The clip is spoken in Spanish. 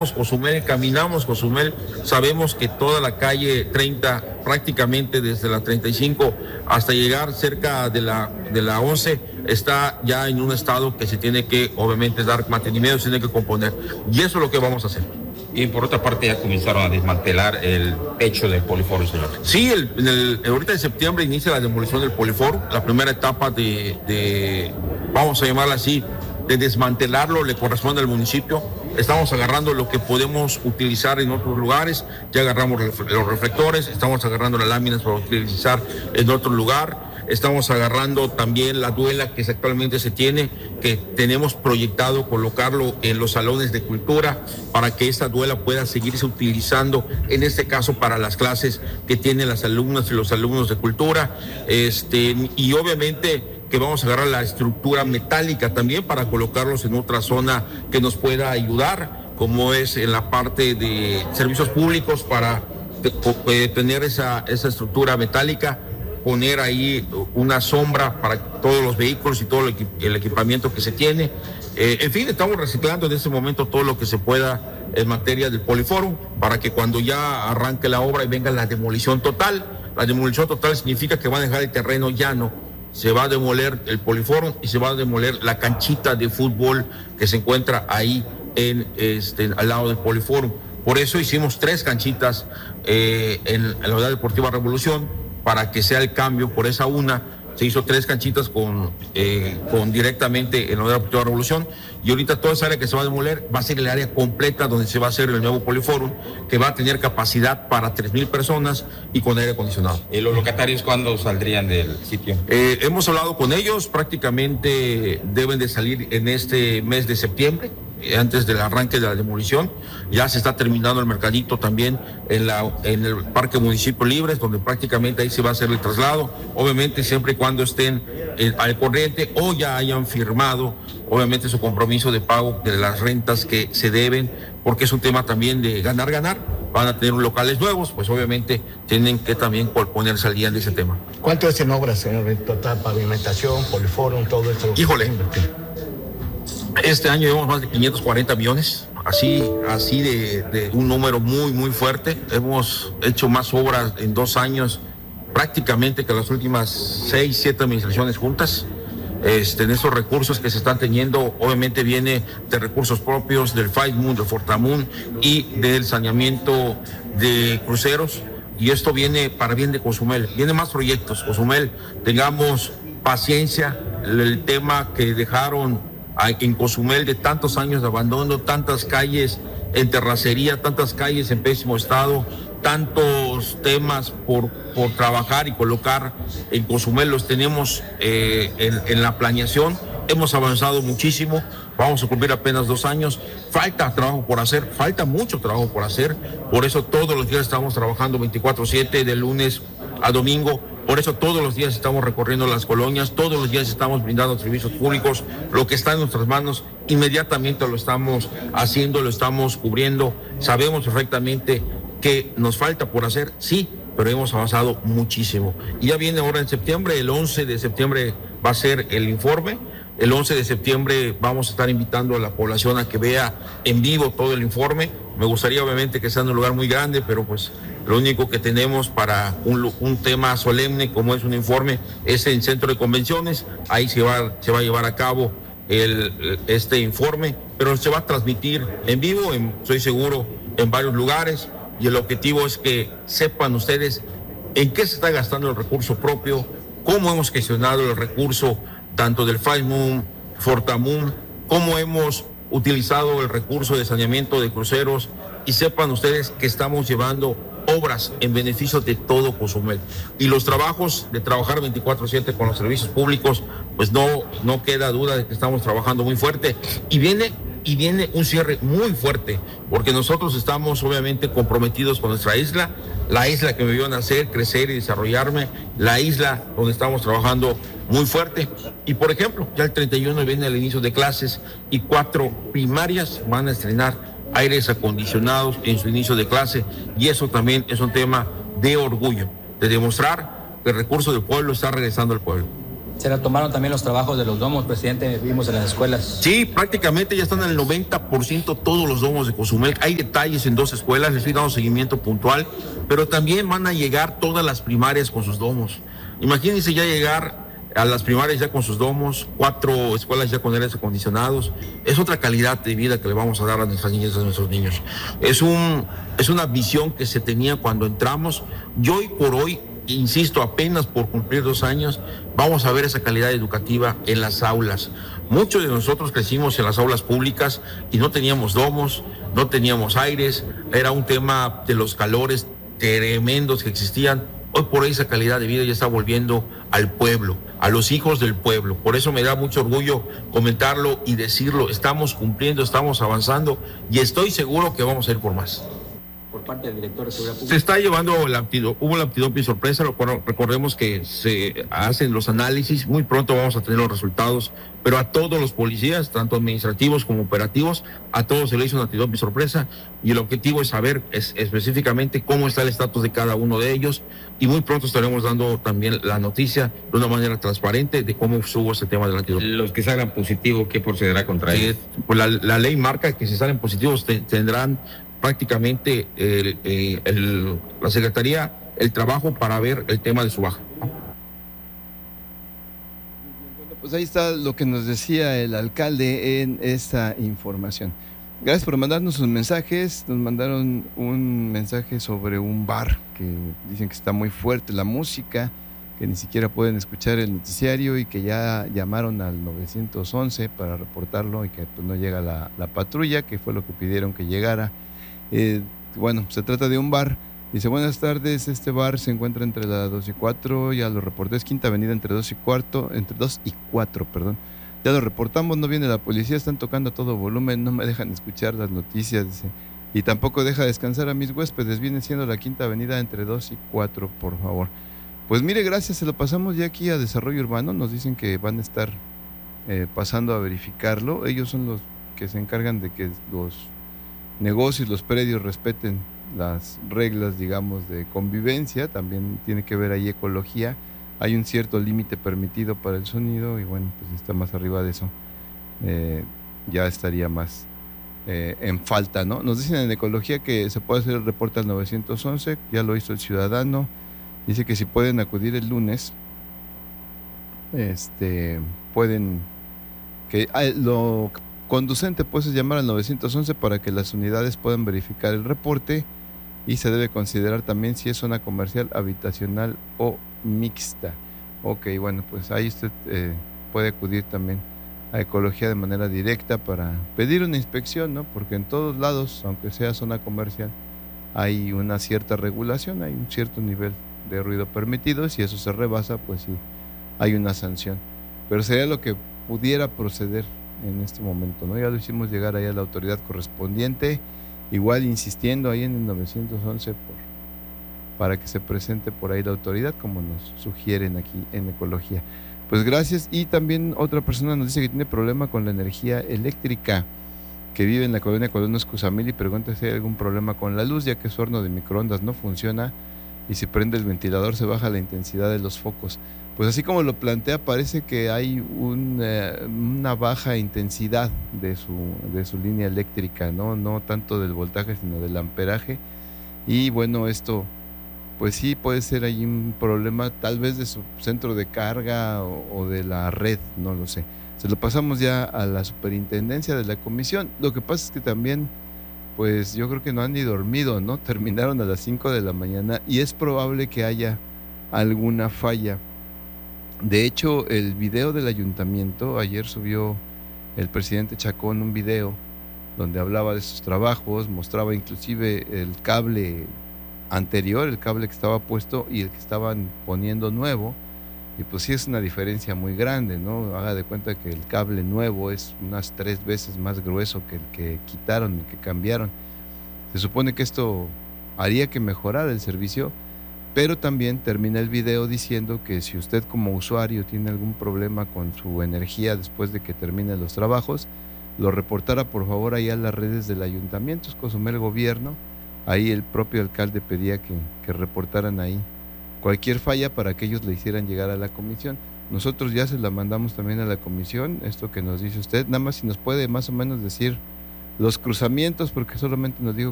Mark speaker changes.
Speaker 1: Cozumel, caminamos Cozumel, sabemos que toda la calle 30, prácticamente desde la 35 hasta llegar cerca de la 11, está ya en un estado que se tiene que, obviamente, dar mantenimiento, se tiene que componer. Y eso es lo que vamos a hacer.
Speaker 2: Y por otra parte ya comenzaron a desmantelar el techo del Poliforo, señor.
Speaker 1: Sí, ahorita en septiembre inicia la demolición del Poliforo, la primera etapa vamos a llamarla así, de desmantelarlo le corresponde al municipio. Estamos agarrando lo que podemos utilizar en otros lugares, ya agarramos los reflectores, estamos agarrando las láminas para utilizar en otro lugar, estamos agarrando también la duela que actualmente se tiene, que tenemos proyectado colocarlo en los salones de cultura para que esta duela pueda seguirse utilizando, en este caso para las clases que tienen las alumnas y los alumnos de cultura, y obviamente que vamos a agarrar la estructura metálica también para colocarlos en otra zona que nos pueda ayudar, como es en la parte de servicios públicos, para tener esa estructura metálica, poner ahí una sombra para todos los vehículos y todo el equipamiento que se tiene. En fin, estamos reciclando en este momento todo lo que se pueda en materia del Poliforo para que cuando ya arranque la obra y venga la demolición total significa que van a dejar el terreno llano. Se va a demoler el Poliforo y se va a demoler la canchita de fútbol que se encuentra ahí al lado del Poliforo. Por eso hicimos 3 canchitas en la Unidad Deportiva Revolución, para que sea el cambio por esa una. Se hizo 3 canchitas con directamente en la Unidad Deportiva Revolución, y ahorita toda esa área que se va a demoler va a ser el área completa donde se va a hacer el nuevo Poliforo, que va a tener capacidad para 3,000 personas y con aire acondicionado.
Speaker 2: ¿Y los locatarios cuándo saldrían del sitio?
Speaker 1: Hemos hablado con ellos, prácticamente deben de salir en este mes de septiembre, antes del arranque de la demolición. Ya se está terminando el mercadito también en el Parque Municipio Libres, donde prácticamente ahí se va a hacer el traslado, obviamente siempre y cuando estén al corriente o ya hayan firmado obviamente su compromiso de pago de las rentas que se deben, porque es un tema también de ganar. Van a tener locales nuevos, pues obviamente tienen que también ponerse al día de ese tema.
Speaker 3: ¿Cuánto es en obras, señor? En total, pavimentación, Poliforo, todo esto.
Speaker 1: Híjole, este año llevamos más de 540 millones, así de un número muy, muy fuerte. Hemos hecho más obras en 2 años prácticamente que las últimas 6, 7 administraciones juntas. En esos recursos que se están teniendo, obviamente viene de recursos propios del FAIMUN, del Fortamun y del saneamiento de cruceros, y esto viene para bien de Cozumel. Vienen más proyectos, Cozumel, tengamos paciencia. El tema que dejaron en Cozumel de tantos años de abandono, tantas calles en terracería, tantas calles en pésimo estado, tantos temas por trabajar y colocar en Cozumel, los tenemos en la planeación. Hemos avanzado muchísimo, vamos a cumplir apenas 2 años, falta trabajo por hacer, falta mucho trabajo por hacer, por eso todos los días estamos trabajando 24/7, de lunes a domingo. Por eso todos los días estamos recorriendo las colonias, todos los días estamos brindando servicios públicos, lo que está en nuestras manos, inmediatamente lo estamos haciendo, lo estamos cubriendo. Sabemos perfectamente que nos falta por hacer, sí, pero hemos avanzado muchísimo. Y ya viene ahora en septiembre, el 11 de septiembre va a ser el informe. El 11 de septiembre vamos a estar invitando a la población a que vea en vivo todo el informe. Me gustaría obviamente que sea en un lugar muy grande, pero pues lo único que tenemos para un tema solemne como es un informe es en Centro de Convenciones. Ahí se va a llevar a cabo este informe, pero se va a transmitir en vivo, estoy seguro, en varios lugares, y el objetivo es que sepan ustedes en qué se está gastando el recurso propio, cómo hemos gestionado el recurso tanto del FAIMUN, Fortamun, cómo hemos utilizado el recurso de saneamiento de cruceros, y sepan ustedes que estamos llevando obras en beneficio de todo Cozumel. Y los trabajos de trabajar 24/7 con los servicios públicos, pues no queda duda de que estamos trabajando muy fuerte, y viene un cierre muy fuerte, porque nosotros estamos obviamente comprometidos con nuestra isla, la isla que me vio nacer, crecer y desarrollarme, la isla donde estamos trabajando muy fuerte. Y por ejemplo, ya el 31 viene el inicio de clases, y 4 primarias van a estrenar aires acondicionados en su inicio de clase, y eso también es un tema de orgullo, de demostrar que el recurso del pueblo está regresando al pueblo.
Speaker 4: Se retomaron también los trabajos de los domos, presidente, vimos en las escuelas.
Speaker 1: Sí, prácticamente ya están en el 90% todos los domos de Cozumel. Hay detalles en 2 escuelas, les estoy dando seguimiento puntual, pero también van a llegar todas las primarias con sus domos. Imagínense ya llegar a las primarias ya con sus domos, 4 escuelas ya con aires acondicionados. Es otra calidad de vida que le vamos a dar a nuestras niñas y a nuestros niños. Es una visión que se tenía cuando entramos, y hoy por hoy, insisto, apenas por cumplir 2 años, vamos a ver esa calidad educativa en las aulas. Muchos de nosotros crecimos en las aulas públicas y no teníamos domos, no teníamos aires, era un tema de los calores tremendos que existían. Hoy por hoy esa calidad de vida ya está volviendo al pueblo, a los hijos del pueblo. Por eso me da mucho orgullo comentarlo y decirlo. Estamos cumpliendo, estamos avanzando y estoy seguro que vamos a ir por más.
Speaker 4: Por parte del director de Seguridad Pública.
Speaker 1: Se está llevando hubo el antidoping sorpresa, recordemos que se hacen los análisis, muy pronto vamos a tener los resultados, pero a todos los policías, tanto administrativos como operativos, a todos se le hizo un antidoping sorpresa y el objetivo es saber específicamente cómo está el estatus de cada uno de ellos y muy pronto estaremos dando también la noticia de una manera transparente de cómo estuvo ese tema del antidoping.
Speaker 2: Los que salgan positivos, ¿qué procederá contra ellos?
Speaker 1: Pues la ley marca que si salen positivos tendrán prácticamente la Secretaría el trabajo para ver el tema de su baja.
Speaker 5: Pues ahí está lo que nos decía el alcalde en esta información. Gracias por mandarnos sus mensajes. Nos mandaron un mensaje sobre un bar que dicen que está muy fuerte la música, que ni siquiera pueden escuchar el noticiario y que ya llamaron al 911 para reportarlo y que pues no llega la patrulla, que fue lo que pidieron que llegara. Bueno, se trata de un bar. Dice, buenas tardes, este bar se encuentra entre la 2 y 4, ya lo reporté, es Quinta Avenida entre 2 y 4, perdón. Ya lo reportamos, no viene la policía, están tocando a todo volumen, no me dejan escuchar las noticias, dice. Y tampoco deja descansar a mis huéspedes, viene siendo la Quinta Avenida entre 2 y 4, por favor. Pues mire, gracias, se lo pasamos ya aquí a Desarrollo Urbano, nos dicen que van a estar pasando a verificarlo. Ellos son los que se encargan de que los negocios, los predios respeten las reglas, digamos, de convivencia. También tiene que ver ahí ecología. Hay un cierto límite permitido para el sonido y bueno, pues está más arriba de eso. Ya estaría más en falta, ¿no? Nos dicen en ecología que se puede hacer el reporte al 911, ya lo hizo el ciudadano. Dice que si pueden acudir el lunes, pueden, que lo conducente pues es llamar al 911 para que las unidades puedan verificar el reporte y se debe considerar también si es zona comercial, habitacional o mixta. Ok, bueno, pues ahí usted puede acudir también a ecología de manera directa para pedir una inspección, ¿no? Porque en todos lados, aunque sea zona comercial, hay una cierta regulación, hay un cierto nivel de ruido permitido, si eso se rebasa, pues sí, hay una sanción. Pero sería lo que pudiera proceder en este momento, ¿no? Ya lo hicimos llegar ahí a la autoridad correspondiente, igual insistiendo ahí en el 911 para que se presente por ahí la autoridad, como nos sugieren aquí en ecología. Pues gracias. Y también otra persona nos dice que tiene problema con la energía eléctrica, que vive en la colonia Colonos Cusamil y pregunta si hay algún problema con la luz, ya que su horno de microondas no funciona y si prende el ventilador se baja la intensidad de los focos. Pues así como lo plantea, parece que hay una baja intensidad de su línea eléctrica, no tanto del voltaje sino del amperaje. Y bueno, esto pues sí puede ser ahí un problema tal vez de su centro de carga o de la red, no lo sé. Se lo pasamos ya a la superintendencia de la comisión. Lo que pasa es que también pues yo creo que no han ni dormido, ¿no? Terminaron a las 5 de la mañana y es probable que haya alguna falla. De hecho, el video del ayuntamiento, ayer subió el presidente Chacón un video donde hablaba de sus trabajos, mostraba inclusive el cable anterior, el cable que estaba puesto y el que estaban poniendo nuevo, y pues sí es una diferencia muy grande, ¿no? Haga de cuenta que el cable nuevo es unas 3 veces más grueso que el que quitaron, el que cambiaron. Se supone que esto haría que mejorara el servicio, pero también termina el video diciendo que si usted como usuario tiene algún problema con su energía después de que terminen los trabajos, lo reportara por favor ahí a las redes del ayuntamiento, es Cozumel Gobierno. Ahí el propio alcalde pedía que reportaran ahí cualquier falla para que ellos le hicieran llegar a la comisión. Nosotros ya se la mandamos también a la comisión, esto que nos dice usted, nada más si nos puede más o menos decir los cruzamientos, porque solamente nos dijo